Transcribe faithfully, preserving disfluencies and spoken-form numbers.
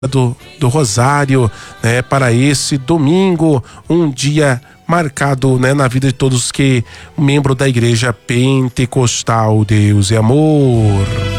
do, do Rosário, né, para esse domingo, um dia marcado, né, na vida de todos que membro da Igreja Pentecostal Deus e Amor.